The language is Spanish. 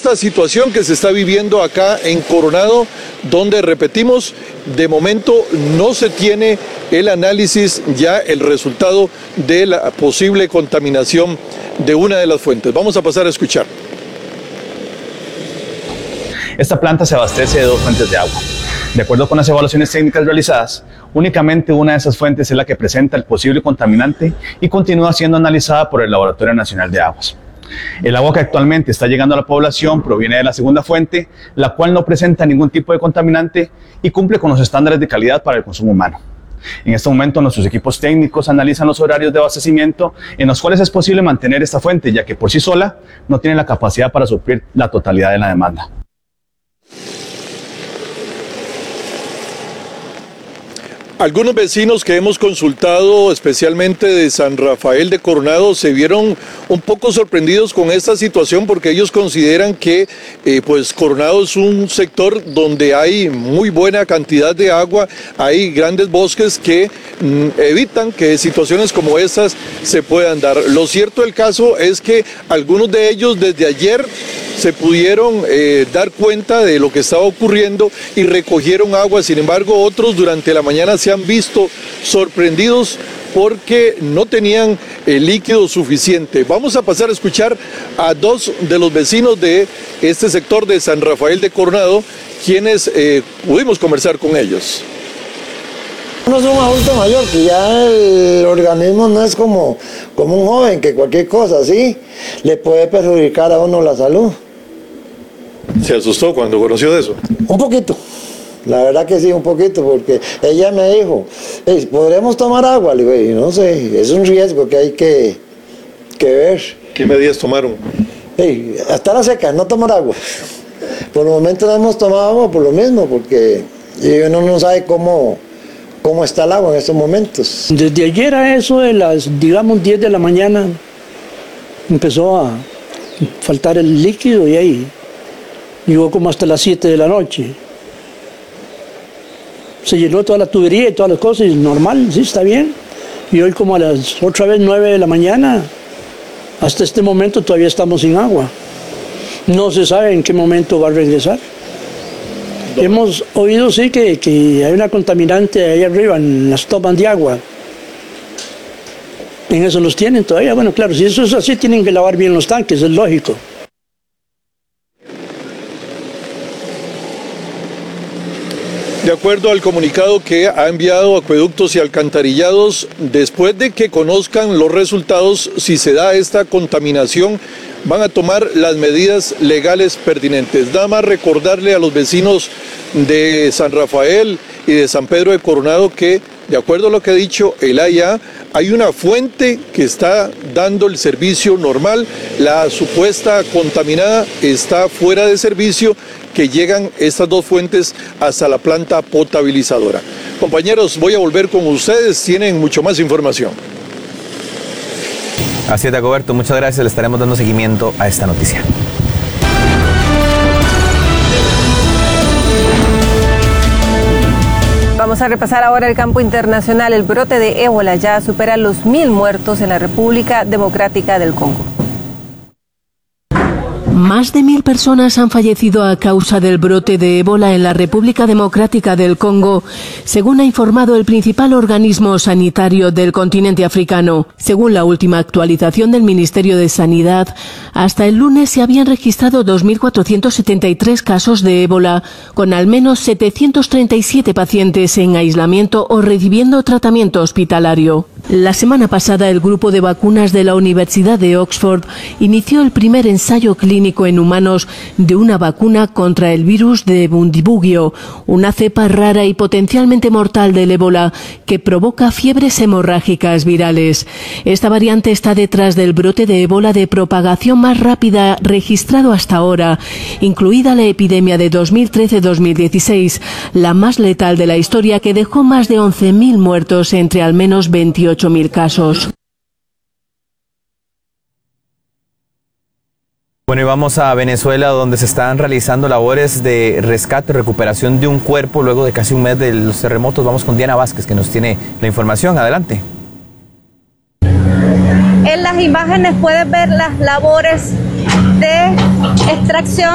esta situación que se está viviendo acá en Coronado, donde, repetimos, de momento no se tiene el análisis, ya el resultado de la posible contaminación de una de las fuentes. Vamos a pasar a escuchar. Esta planta se abastece de 2 fuentes de agua. De acuerdo con las evaluaciones técnicas realizadas, únicamente una de esas fuentes es la que presenta el posible contaminante y continúa siendo analizada por el Laboratorio Nacional de Aguas. El agua que actualmente está llegando a la población proviene de la segunda fuente, la cual no presenta ningún tipo de contaminante y cumple con los estándares de calidad para el consumo humano. En este momento nuestros equipos técnicos analizan los horarios de abastecimiento en los cuales es posible mantener esta fuente, ya que por sí sola no tiene la capacidad para suplir la totalidad de la demanda. Algunos vecinos que hemos consultado, especialmente de San Rafael de Coronado, se vieron un poco sorprendidos con esta situación porque ellos consideran que pues Coronado es un sector donde hay muy buena cantidad de agua, hay grandes bosques que evitan que situaciones como estas se puedan dar. Lo cierto del caso es que algunos de ellos desde ayer se pudieron dar cuenta de lo que estaba ocurriendo y recogieron agua. Sin embargo, otros durante la mañana se han visto sorprendidos porque no tenían el líquido suficiente. Vamos a pasar a escuchar a 2 de los vecinos de este sector de San Rafael de Coronado, quienes pudimos conversar con ellos. Uno es un adulto mayor, que ya el organismo no es como un joven, que cualquier cosa así le puede perjudicar a uno la salud. ¿Se asustó cuando conoció de eso? Un poquito, la verdad que sí, un poquito, porque ella me dijo, ¿podremos tomar agua? Le digo, no sé, es un riesgo que hay que ver. ¿Qué medidas tomaron? Hasta la seca, no tomar agua. Por el momento no hemos tomado agua por lo mismo, porque uno no sabe cómo está el agua en estos momentos. Desde ayer a eso de las, digamos, 10 de la mañana, empezó a faltar el líquido y ahí llegó como hasta las 7 de la noche. Se llenó toda la tubería y todas las cosas, y normal, sí, está bien. Y hoy como a las otra vez 9 de la mañana, hasta este momento todavía estamos sin agua. No se sabe en qué momento va a regresar. Hemos oído, sí, que hay una contaminante ahí arriba en las tomas de agua. En eso los tienen todavía. Bueno, claro, si eso es así, tienen que lavar bien los tanques, es lógico. De acuerdo al comunicado que ha enviado Acueductos y Alcantarillados, después de que conozcan los resultados, si se da esta contaminación, van a tomar las medidas legales pertinentes. Nada más recordarle a los vecinos de San Rafael y de San Pedro de Coronado que, de acuerdo a lo que ha dicho el AIA, hay una fuente que está dando el servicio normal, la supuesta contaminada está fuera de servicio, que llegan estas 2 fuentes hasta la planta potabilizadora. Compañeros, voy a volver con ustedes, tienen mucho más información. Así es, Dagoberto, muchas gracias, le estaremos dando seguimiento a esta noticia. Vamos a repasar ahora el campo internacional. El brote de ébola ya supera los 1000 muertos en la República Democrática del Congo. Más de 1000 personas han fallecido a causa del brote de ébola en la República Democrática del Congo, según ha informado el principal organismo sanitario del continente africano. Según la última actualización del Ministerio de Sanidad, hasta el lunes se habían registrado 2.473 casos de ébola, con al menos 737 pacientes en aislamiento o recibiendo tratamiento hospitalario. La semana pasada, el grupo de vacunas de la Universidad de Oxford inició el primer ensayo clínico en humanos de una vacuna contra el virus de Bundibugyo, una cepa rara y potencialmente mortal del ébola que provoca fiebres hemorrágicas virales. Esta variante está detrás del brote de ébola de propagación más rápida registrado hasta ahora, incluida la epidemia de 2013-2016, la más letal de la historia, que dejó más de 11.000 muertos entre al menos 28.000 casos. Bueno, y vamos a Venezuela, donde se están realizando labores de rescate y recuperación de un cuerpo luego de casi un mes de los terremotos. Vamos con Diana Vázquez, que nos tiene la información. Adelante. En las imágenes puedes ver las labores de extracción